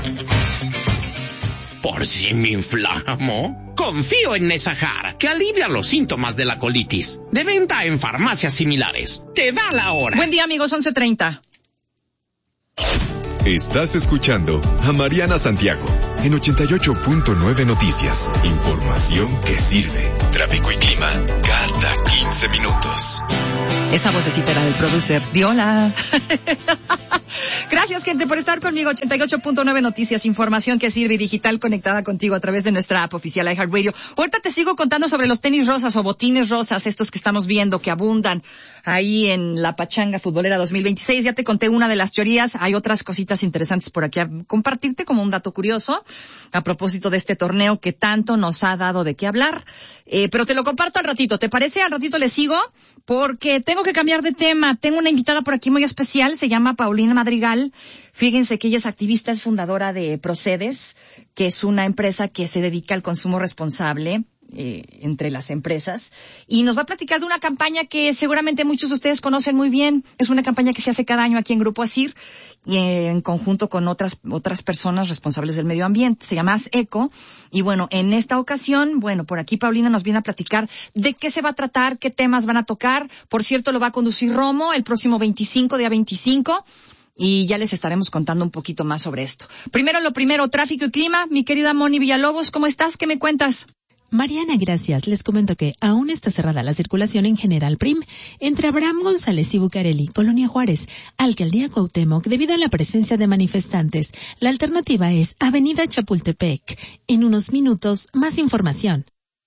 ¿Por si me inflamo? Confío en Nesajar, que alivia los síntomas de la colitis. De venta en farmacias similares. Te da la hora. Buen día, amigos, 11:30. Estás escuchando a Mariana Santiago en 88.9 Noticias. Información que sirve. Tráfico y clima cada 15 minutos. Esa vocecita era del producer. Viola. Gracias, gente, por estar conmigo. 88.9 Noticias, información que sirve y digital conectada contigo a través de nuestra app oficial iHeartRadio. Ahorita te sigo contando sobre los tenis rosas o botines rosas, estos que estamos viendo que abundan ahí en la Pachanga Futbolera 2026. Ya te conté una de las teorías. Hay otras cositas interesantes por aquí a compartirte como un dato curioso a propósito de este torneo que tanto nos ha dado de qué hablar. Pero te lo comparto al ratito. ¿Te parece? Al ratito le sigo porque tengo que cambiar de tema. Tengo una invitada por aquí muy especial. Se llama Paulina Madrigal. Fíjense que ella es activista, es fundadora de Procedes, que es una empresa que se dedica al consumo responsable entre las empresas, y nos va a platicar de una campaña que seguramente muchos de ustedes conocen muy bien. Es una campaña que se hace cada año aquí en Grupo ASIR y en conjunto con otras personas responsables del medio ambiente. Se llama Eco. Y bueno, en esta ocasión, por aquí Paulina nos viene a platicar de qué se va a tratar, qué temas van a tocar. Por cierto, lo va a conducir Romo el próximo día 25. Y ya les estaremos contando un poquito más sobre esto. Primero, tráfico y clima. Mi querida Moni Villalobos, ¿cómo estás? ¿Qué me cuentas? Mariana, gracias. Les comento que aún está cerrada la circulación en General Prim entre Abraham González y Bucareli, Colonia Juárez, Alcaldía Cuauhtémoc, debido a la presencia de manifestantes. La alternativa es Avenida Chapultepec. En unos minutos, más información.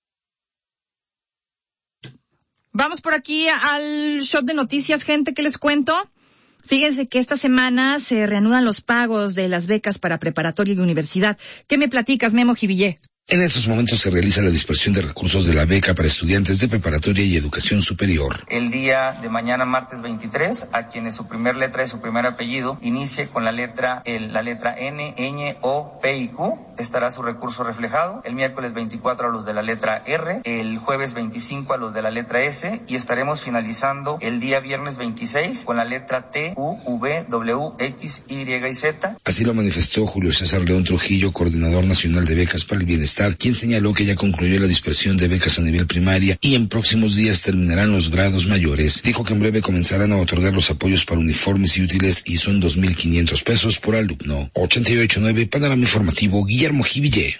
Vamos por aquí al shot de noticias, gente, ¿qué les cuento? Fíjense que esta semana se reanudan los pagos de las becas para preparatoria y universidad. ¿Qué me platicas, Memo Jivillé? En estos momentos se realiza la dispersión de recursos de la beca para estudiantes de preparatoria y educación superior. El día de mañana, martes 23, a quienes su primer letra y su primer apellido inicie con la letra N, Ñ, O, P y Q, estará su recurso reflejado. El miércoles 24 a los de la letra R, el jueves 25 a los de la letra S, y estaremos finalizando el día viernes 26 con la letra T, U, V, W, X, Y y Z. Así lo manifestó Julio César León Trujillo, coordinador nacional de becas para el bienestar, quien señaló que ya concluyó la dispersión de becas a nivel primaria y en próximos días terminarán los grados mayores. Dijo que en breve comenzarán a otorgar los apoyos para uniformes y útiles y son 2,500 pesos por alumno. 88.9 Panorama Informativo, Guillermo Jivillé.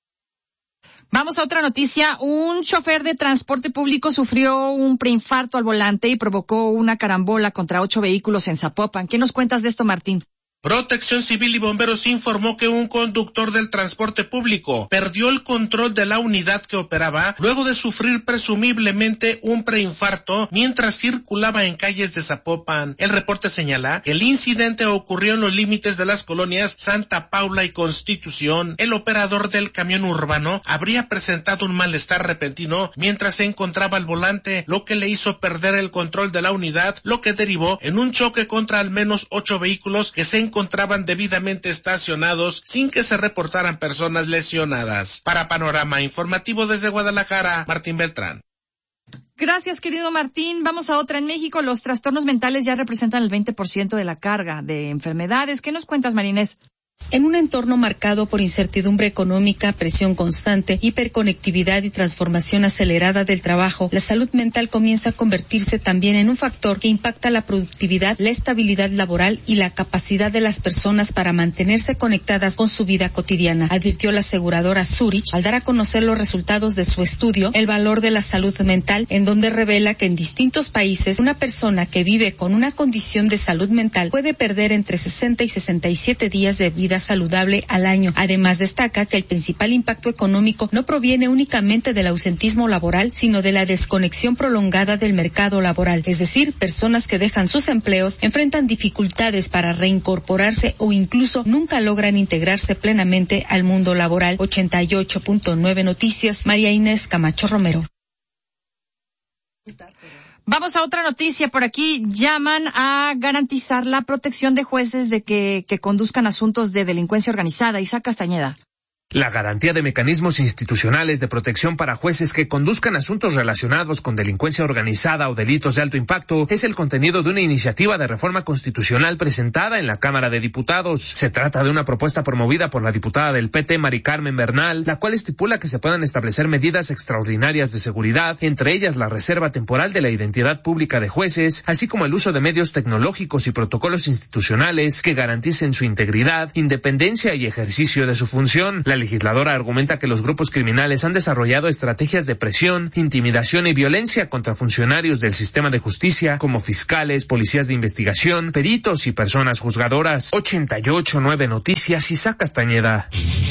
Vamos a otra noticia. Un chofer de transporte público sufrió un preinfarto al volante y provocó una carambola contra 8 vehículos en Zapopan. ¿Qué nos cuentas de esto, Martín? Protección Civil y Bomberos informó que un conductor del transporte público perdió el control de la unidad que operaba luego de sufrir presumiblemente un preinfarto mientras circulaba en calles de Zapopan. El reporte señala que el incidente ocurrió en los límites de las colonias Santa Paula y Constitución. El operador del camión urbano habría presentado un malestar repentino mientras se encontraba al volante, lo que le hizo perder el control de la unidad, lo que derivó en un choque contra al menos 8 vehículos que se encontraban debidamente estacionados sin que se reportaran personas lesionadas. Para Panorama Informativo desde Guadalajara, Martín Beltrán. Gracias, querido Martín. Vamos a otra. En México, los trastornos mentales ya representan el 20% de la carga de enfermedades. ¿Qué nos cuentas, Marinés? En un entorno marcado por incertidumbre económica, presión constante, hiperconectividad y transformación acelerada del trabajo, la salud mental comienza a convertirse también en un factor que impacta la productividad, la estabilidad laboral y la capacidad de las personas para mantenerse conectadas con su vida cotidiana, advirtió la aseguradora Zurich al dar a conocer los resultados de su estudio El valor de la salud mental, en donde revela que en distintos países una persona que vive con una condición de salud mental puede perder entre 60 y 67 días de vida saludable al año. Además, destaca que el principal impacto económico no proviene únicamente del ausentismo laboral, sino de la desconexión prolongada del mercado laboral. Es decir, personas que dejan sus empleos enfrentan dificultades para reincorporarse o incluso nunca logran integrarse plenamente al mundo laboral. 88.9 Noticias, María Inés Camacho Romero. Vamos a otra noticia. Por aquí llaman a garantizar la protección de jueces de que conduzcan asuntos de delincuencia organizada. Isaac Castañeda. La garantía de mecanismos institucionales de protección para jueces que conduzcan asuntos relacionados con delincuencia organizada o delitos de alto impacto es el contenido de una iniciativa de reforma constitucional presentada en la Cámara de Diputados. Se trata de una propuesta promovida por la diputada del PT, Mari Carmen Bernal, la cual estipula que se puedan establecer medidas extraordinarias de seguridad, entre ellas la reserva temporal de la identidad pública de jueces, así como el uso de medios tecnológicos y protocolos institucionales que garanticen su integridad, independencia y ejercicio de su función. La legisladora argumenta que los grupos criminales han desarrollado estrategias de presión, intimidación y violencia contra funcionarios del sistema de justicia, como fiscales, policías de investigación, peritos y personas juzgadoras. 88.9 Noticias, Isaac Castañeda.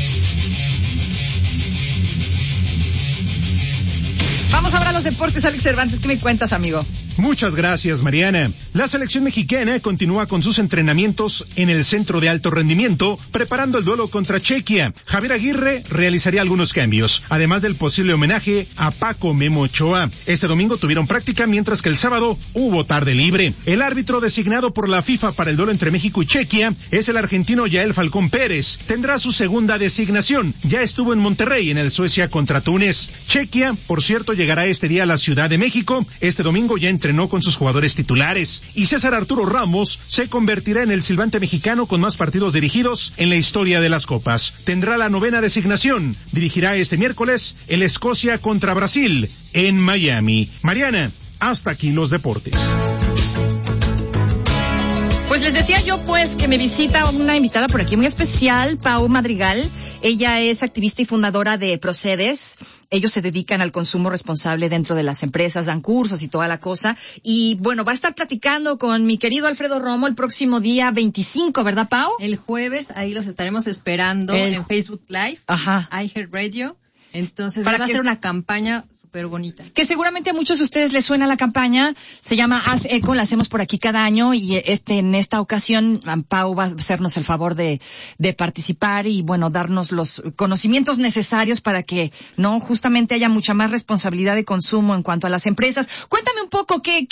Vamos ahora a los deportes. Alex Cervantes, ¿qué me cuentas, amigo? Muchas gracias, Mariana. La selección mexicana continúa con sus entrenamientos en el Centro de Alto Rendimiento, preparando el duelo contra Chequia. Javier Aguirre realizaría algunos cambios, además del posible homenaje a Paco Memo Ochoa. Este domingo tuvieron práctica, mientras que el sábado hubo tarde libre. El árbitro designado por la FIFA para el duelo entre México y Chequia es el argentino Yael Falcón Pérez. Tendrá su segunda designación. Ya estuvo en Monterrey en el Suecia contra Túnez. Chequia, por cierto, llegará este día a la Ciudad de México. Este domingo ya entrenó con sus jugadores titulares. Y César Arturo Ramos se convertirá en el silbante mexicano con más partidos dirigidos en la historia de las copas. Tendrá la 9ª designación. Dirigirá este miércoles el Escocia contra Brasil en Miami. Mariana, hasta aquí los deportes. Pues les decía yo, pues, que me visita una invitada por aquí muy especial, Pau Madrigal. Ella es activista y fundadora de Procedes. Ellos se dedican al consumo responsable dentro de las empresas, dan cursos y toda la cosa. Y bueno, va a estar platicando con mi querido Alfredo Romo el próximo día 25, ¿verdad, Pau? El jueves, ahí los estaremos esperando en Facebook Live, iHeartRadio. Entonces va a ser una campaña súper bonita. Que seguramente a muchos de ustedes les suena la campaña. Se llama Haz Eco, la hacemos por aquí cada año y en esta ocasión Pau va a hacernos el favor de participar y bueno, darnos los conocimientos necesarios para que justamente haya mucha más responsabilidad de consumo en cuanto a las empresas. Cuéntame un poco qué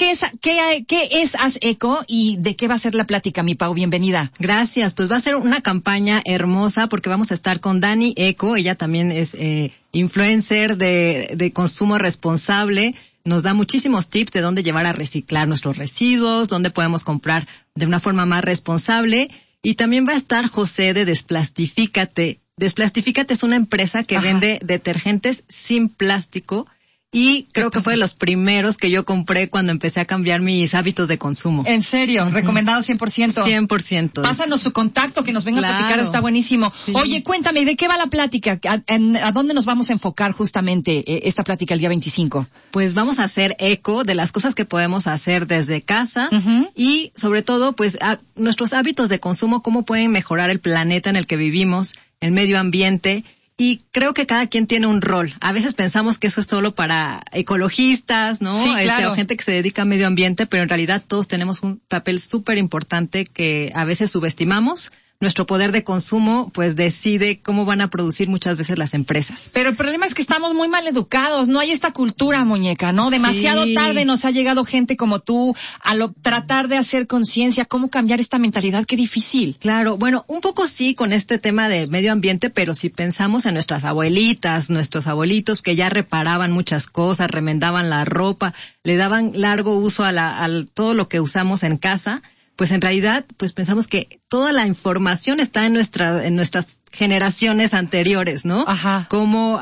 es Haz Eco y de qué va a ser la plática, mi Pau. Bienvenida. Gracias. Pues va a ser una campaña hermosa porque vamos a estar con Dani Eco. Ella también es influencer de consumo responsable. Nos da muchísimos tips de dónde llevar a reciclar nuestros residuos, dónde podemos comprar de una forma más responsable. Y también va a estar José de Desplastifícate. Desplastifícate es una empresa que vende detergentes sin plástico. Y creo que fue de los primeros que yo compré cuando empecé a cambiar mis hábitos de consumo. ¿En serio? ¿Recomendado 100%? 100%. Pásanos su contacto, que nos venga a platicar, está buenísimo. Sí. Oye, cuéntame, ¿de qué va la plática? ¿A dónde nos vamos a enfocar justamente esta plática el día 25? Pues vamos a hacer eco de las cosas que podemos hacer desde casa y sobre todo, pues, nuestros hábitos de consumo, cómo pueden mejorar el planeta en el que vivimos, el medio ambiente. Y creo que cada quien tiene un rol. A veces pensamos que eso es solo para ecologistas, ¿no? Sí, claro. O gente que se dedica al medio ambiente, pero en realidad todos tenemos un papel súper importante que a veces subestimamos. Nuestro poder de consumo, pues, decide cómo van a producir muchas veces las empresas. Pero el problema es que estamos muy mal educados, no hay esta cultura, muñeca, ¿no? Demasiado tarde nos ha llegado gente como tú a tratar de hacer conciencia, cómo cambiar esta mentalidad, qué difícil. Claro, bueno, un poco sí con este tema de medio ambiente, pero si pensamos en nuestras abuelitas, nuestros abuelitos que ya reparaban muchas cosas, remendaban la ropa, le daban largo uso a todo lo que usamos en casa, pues en realidad, pues pensamos que toda la información está en nuestras generaciones anteriores, ¿no? Ajá. Cómo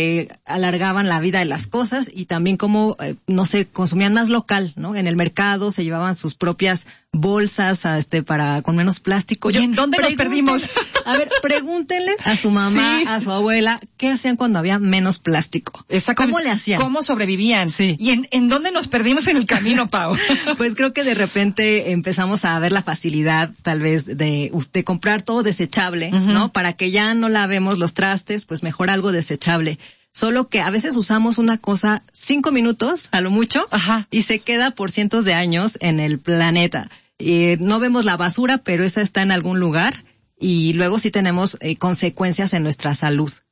alargaban la vida de las cosas y también cómo consumían más local, ¿no? En el mercado se llevaban sus propias bolsas con menos plástico. Oye, ¿en dónde nos perdimos? A ver, pregúntenle a su mamá, a su abuela, ¿qué hacían cuando había menos plástico? Exactamente. ¿Cómo le hacían? ¿Cómo sobrevivían? Sí. ¿Y en dónde nos perdimos en el camino, Pau? Pues creo que de repente empezamos a ver la facilidad, tal vez, de comprar todo desechable, ¿no? Para que ya no lavemos los trastes, pues mejor algo desechable. Solo que a veces usamos una cosa 5 minutos, a lo mucho, y se queda por cientos de años en el planeta. No vemos la basura, pero esa está en algún lugar. Y luego sí tenemos consecuencias en nuestra salud.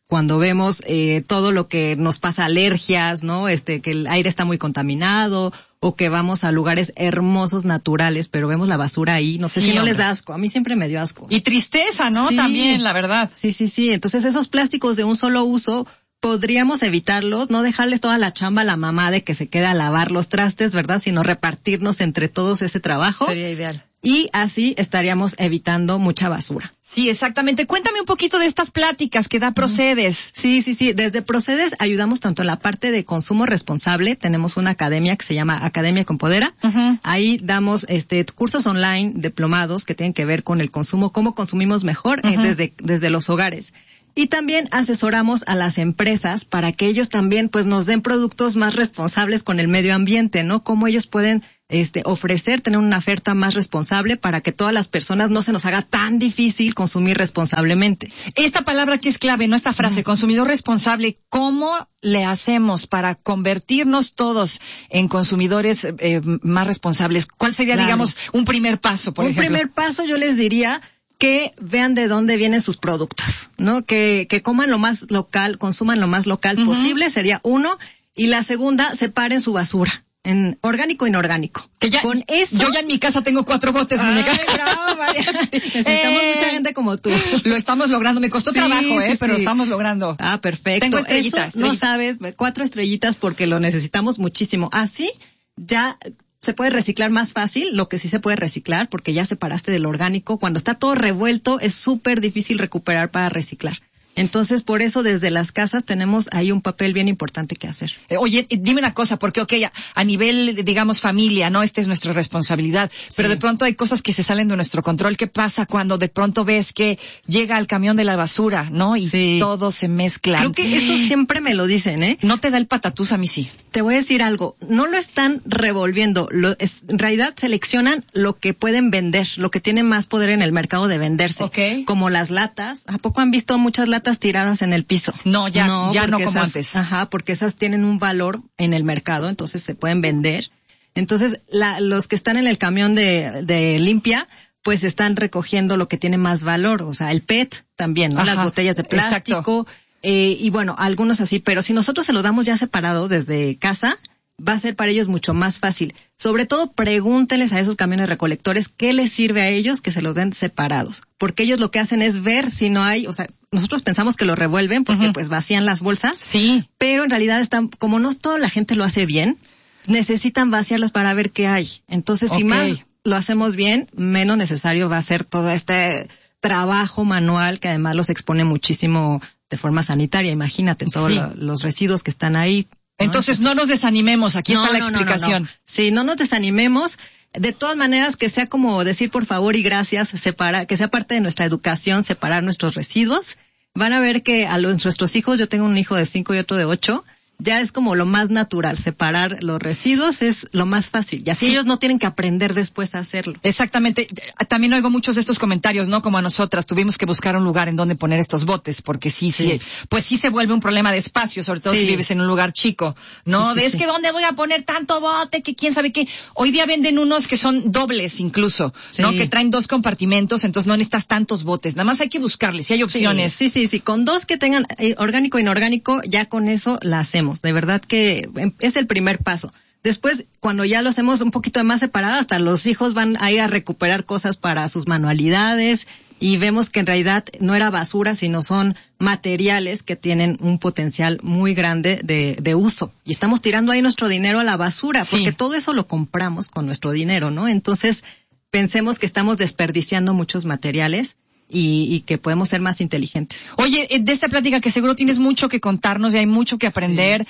cuando vemos todo lo que nos pasa, alergias, ¿no? Que el aire está muy contaminado, o que vamos a lugares hermosos, naturales, pero vemos la basura ahí. No sé si no les da asco. A mí siempre me dio asco. Y tristeza, ¿no? Sí. También, la verdad. Sí. Entonces esos plásticos de un solo uso podríamos evitarlos, no dejarles toda la chamba a la mamá de que se quede a lavar los trastes, ¿verdad? Sino repartirnos entre todos ese trabajo. Sería ideal. Y así estaríamos evitando mucha basura. Sí, exactamente. Cuéntame un poquito de estas pláticas que da Procedes. Sí. Desde Procedes ayudamos tanto en la parte de consumo responsable. Tenemos una academia que se llama Academia Compodera. Uh-huh. Ahí damos cursos online, diplomados que tienen que ver con el consumo, cómo consumimos mejor desde los hogares. Y también asesoramos a las empresas para que ellos también pues nos den productos más responsables con el medio ambiente, ¿no? Cómo ellos pueden ofrecer, tener una oferta más responsable para que todas las personas no se nos haga tan difícil consumir responsablemente. Esta palabra que es clave, ¿no? Esta frase, consumidor responsable, ¿cómo le hacemos para convertirnos todos en consumidores más responsables? ¿Cuál sería, digamos, un primer paso, por ejemplo? Un primer paso yo les diría que vean de dónde vienen sus productos, ¿no? Que coman lo más local, consuman lo más local posible, sería uno. Y la segunda, separen su basura en orgánico e inorgánico. Que ya, con esto, yo ya en mi casa tengo 4 botes, muñeca. Bravo, María. Necesitamos mucha gente como tú. Lo estamos logrando. Me costó trabajo, pero lo estamos logrando. Ah, perfecto. Tengo estrellitas. No sabes, 4 estrellitas porque lo necesitamos muchísimo. Así ya se puede reciclar más fácil, lo que sí se puede reciclar, porque ya separaste del orgánico. Cuando está todo revuelto, es súper difícil recuperar para reciclar. Entonces, por eso, desde las casas tenemos ahí un papel bien importante que hacer. Oye, dime una cosa, porque a nivel, digamos, familia, ¿no? Esta es nuestra responsabilidad. Pero de pronto hay cosas que se salen de nuestro control. ¿Qué pasa cuando de pronto ves que llega el camión de la basura, ¿no? Y todo se mezcla. Creo que eso siempre me lo dicen, ¿eh? No te da el patatús, a mí sí. Te voy a decir algo. No lo están revolviendo. En realidad seleccionan lo que pueden vender, lo que tiene más poder en el mercado de venderse. Okay. Como las latas. ¿A poco han visto muchas latas tiradas en el piso? No, ya no como antes. Ajá, porque esas tienen un valor en el mercado, entonces se pueden vender. Entonces, los que están en el camión de limpia, pues están recogiendo lo que tiene más valor, o sea, el PET también, ¿no? Las botellas de plástico. Y bueno, algunos así, pero si nosotros se lo damos ya separado desde casa, va a ser para ellos mucho más fácil. Sobre todo, pregúntenles a esos camiones recolectores qué les sirve a ellos que se los den separados. Porque ellos lo que hacen es ver si no hay, o sea, nosotros pensamos que lo revuelven porque pues vacían las bolsas. Sí. Pero en realidad como no toda la gente lo hace bien, necesitan vaciarlas para ver qué hay. Entonces, si más lo hacemos bien, menos necesario va a ser todo este trabajo manual que además los expone muchísimo de forma sanitaria. Imagínate todos los residuos que están ahí. Entonces no nos desanimemos, aquí está la explicación. No. Sí, no nos desanimemos. De todas maneras, que sea como decir por favor y gracias, que sea parte de nuestra educación, separar nuestros residuos. Van a ver que a nuestros hijos, yo tengo un hijo de 5 y otro de 8, ya es como lo más natural, separar los residuos es lo más fácil. Y así ellos no tienen que aprender después a hacerlo. Exactamente. También oigo muchos de estos comentarios, ¿no? Como a nosotras, tuvimos que buscar un lugar en donde poner estos botes, porque pues sí se vuelve un problema de espacio, sobre todo si vives en un lugar chico, ¿no? Es que ¿dónde voy a poner tanto bote? Que quién sabe qué. Hoy día venden unos que son dobles incluso, ¿no? Que traen 2 compartimentos, entonces no necesitas tantos botes. Nada más hay que buscarles, si hay opciones. Sí. Con 2 que tengan orgánico e inorgánico, ya con eso la hacemos. De verdad que es el primer paso. Después, cuando ya lo hacemos un poquito más separado, hasta los hijos van a ir a recuperar cosas para sus manualidades y vemos que en realidad no era basura, sino son materiales que tienen un potencial muy grande de uso. Y estamos tirando ahí nuestro dinero a la basura, porque todo eso lo compramos con nuestro dinero, ¿no? Entonces, pensemos que estamos desperdiciando muchos materiales y que podemos ser más inteligentes. Oye, de esta plática que seguro tienes mucho que contarnos y hay mucho que aprender,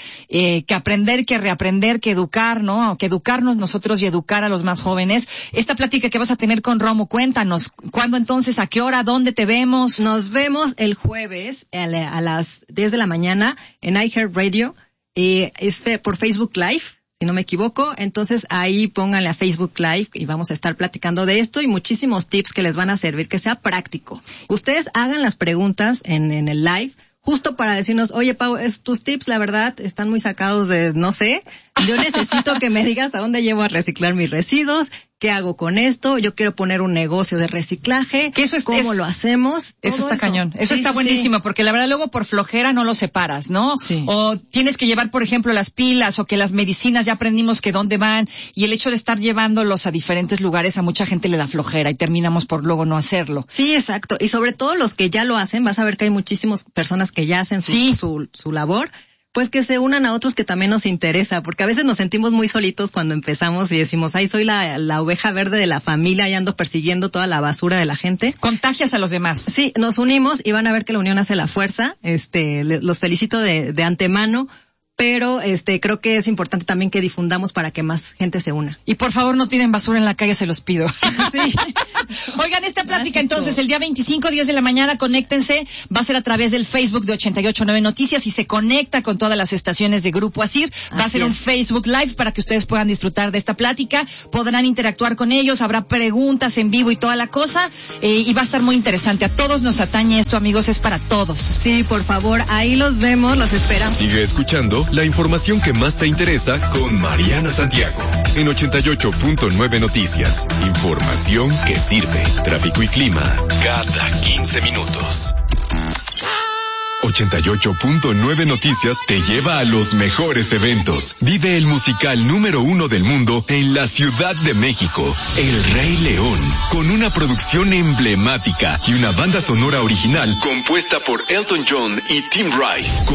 que reaprender, que educar, ¿no? Que educarnos nosotros y educar a los más jóvenes. Esta plática que vas a tener con Romo, cuéntanos, ¿cuándo entonces, a qué hora, dónde te vemos? Nos vemos el jueves a las 10 de la mañana en iHeartRadio, es por Facebook Live. Si no me equivoco, entonces ahí pónganle a Facebook Live y vamos a estar platicando de esto y muchísimos tips que les van a servir, que sea práctico. Ustedes hagan las preguntas en el live, justo para decirnos, oye Pau, tus tips la verdad están muy sacados de, no sé, Yo necesito que me digas a dónde llevo a reciclar mis residuos, qué hago con esto, yo quiero poner un negocio de reciclaje, que eso cómo lo hacemos. Eso está cañón, eso está buenísimo, porque la verdad luego por flojera no lo separas, ¿no? Sí. O tienes que llevar, por ejemplo, las pilas o que las medicinas ya aprendimos que dónde van, y el hecho de estar llevándolos a diferentes lugares a mucha gente le da flojera y terminamos por luego no hacerlo. Sí, exacto, y sobre todo los que ya lo hacen, vas a ver que hay muchísimas personas que ya hacen su labor. Pues que se unan a otros que también nos interesa, porque a veces nos sentimos muy solitos cuando empezamos y decimos, ay, soy la oveja verde de la familia y ando persiguiendo toda la basura de la gente. Contagias a los demás. Sí, nos unimos y van a ver que la unión hace la fuerza. Los felicito de antemano. Pero creo que es importante también que difundamos para que más gente se una. Y por favor no tiren basura en la calle, se los pido. Sí. Oigan, esta plática entonces el día 25, 10 de la mañana, conéctense, va a ser a través del Facebook de 88.9 Noticias y se conecta con todas las estaciones de Grupo ASIR. Va a ser un Facebook Live para que ustedes puedan disfrutar de esta plática, podrán interactuar con ellos, habrá preguntas en vivo y toda la cosa, y va a estar muy interesante. A todos nos atañe esto, amigos, es para todos. Sí, por favor, ahí los vemos, los esperamos. Sigue escuchando la información que más te interesa con Mariana Santiago en 88.9 Noticias. Información que sirve. Tráfico y clima cada 15 minutos. 88.9 Noticias te lleva a los mejores eventos. Vive el musical número 1 del mundo en la Ciudad de México, El Rey León, con una producción emblemática y una banda sonora original compuesta por Elton John y Tim Rice.